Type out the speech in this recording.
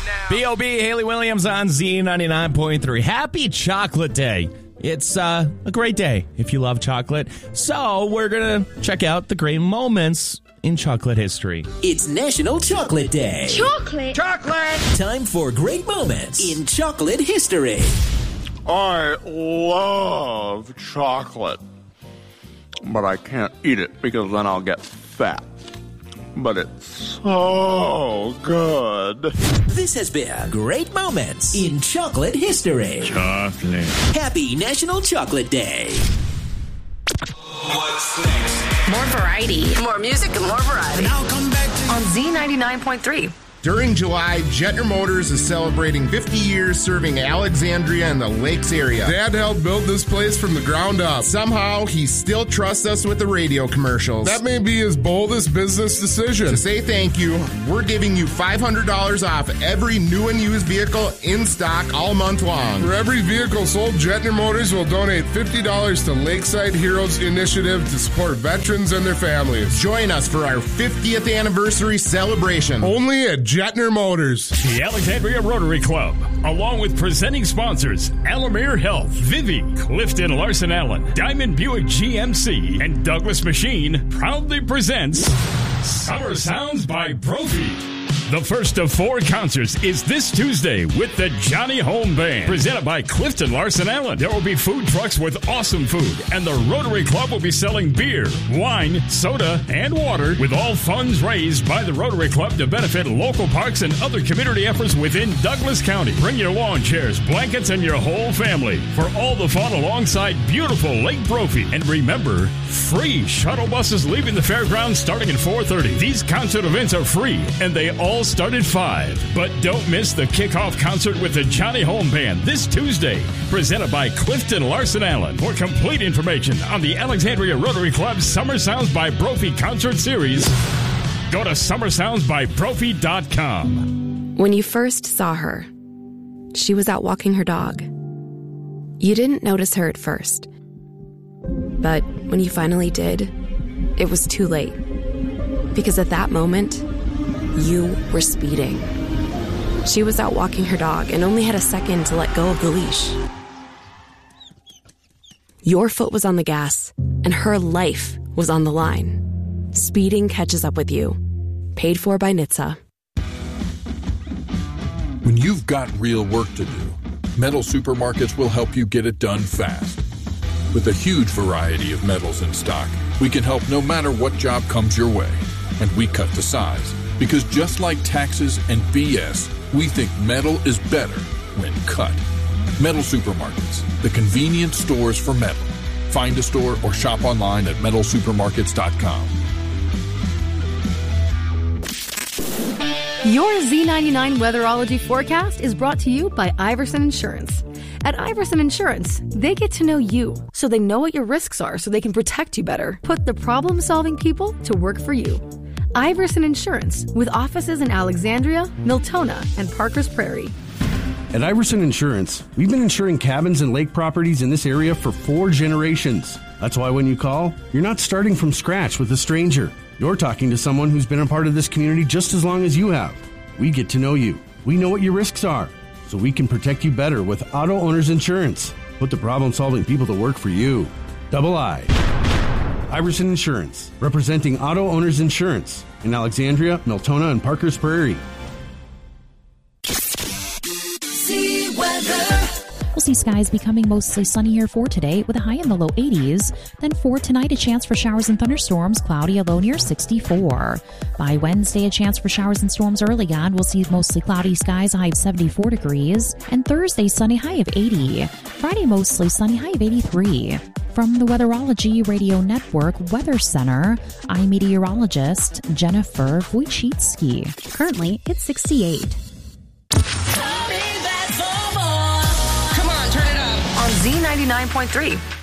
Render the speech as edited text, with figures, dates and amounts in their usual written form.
B.O.B. Haley Williams on Z99.3. Happy Chocolate Day. It's a great day if you love chocolate. So we're going to check out the great moments in chocolate history. It's National Chocolate Day. Chocolate! Time for great moments in chocolate history. I love chocolate, but I can't eat it because then I'll get fat. But it's so good. This has been Great Moments in Chocolate History. Chocolate. Happy National Chocolate Day. What's next? More variety. More music and more variety. And I'll come back to On Z99.3. During July, Jetner Motors is celebrating 50 years serving Alexandria and the Lakes area. Dad helped build this place from the ground up. Somehow, he still trusts us with the radio commercials. That may be his boldest business decision. To say thank you, we're giving you $500 off every new and used vehicle in stock all month long. For every vehicle sold, Jetner Motors will donate $50 to Lakeside Heroes Initiative to support veterans and their families. Join us for our 50th anniversary celebration. Only at Jetner Motors. The Alexandria Rotary Club, along with presenting sponsors Alamere Health, Vivi, Clifton Larson Allen, Diamond Buick GMC, and Douglas Machine, proudly presents Summer Sounds by Brophy. The first of 4 concerts is this Tuesday with the Johnny Home Band, presented by Clifton Larson Allen. There will be food trucks with awesome food, and the Rotary Club will be selling beer, wine, soda, and water, with all funds raised by the Rotary Club to benefit local parks and other community efforts within Douglas County. Bring your lawn chairs, blankets, and your whole family for all the fun alongside beautiful Lake Brophy. And remember, free shuttle buses leaving the fairgrounds starting at 4:30. These concert events are free, and they all start at 5. But don't miss the kickoff concert with the Johnny Home Band this Tuesday, presented by Clifton Larson Allen. For complete information on the Alexandria Rotary Club's Summer Sounds by Brophy concert series, go to summersoundsbybrophy.com. When you first saw her, she was out walking her dog. You didn't notice her at first. But when you finally did, it was too late. Because at that moment, you were speeding. She was out walking her dog and only had a second to let go of the leash. Your foot was on the gas, and her life was on the line. Speeding catches up with you. Paid for by NHTSA. When you've got real work to do, Metal Supermarkets will help you get it done fast. With a huge variety of metals in stock, we can help no matter what job comes your way. And we cut the size. Because just like taxes and BS, we think metal is better when cut. Metal Supermarkets, the convenient stores for metal. Find a store or shop online at metalsupermarkets.com. Your Z99 Weatherology forecast is brought to you by Iverson Insurance. At Iverson Insurance, they get to know you, so they know what your risks are so they can protect you better. Put the problem-solving people to work for you. Iverson Insurance, with offices in Alexandria, Miltona, and Parkers Prairie. At Iverson Insurance, we've been insuring cabins and lake properties in this area for 4 generations. That's why when you call, you're not starting from scratch with a stranger. You're talking to someone who's been a part of this community just as long as you have. We get to know you. We know what your risks are, so we can protect you better with Auto Owners Insurance. Put the problem-solving people to work for you. Double I. Iverson Insurance, representing Auto Owners Insurance in Alexandria, Miltona, and Parkers Prairie. We'll see skies becoming mostly sunny here for today with a high in the low 80s. Then for tonight, a chance for showers and thunderstorms, cloudy, a low near 64. By Wednesday, a chance for showers and storms early on. We'll see mostly cloudy skies, a high of 74 degrees. And Thursday, sunny, high of 80. Friday, mostly sunny, high of 83. From the Weatherology Radio Network Weather Center, I'm meteorologist Jennifer Wojcicki. Currently, it's 68. On Z99.3.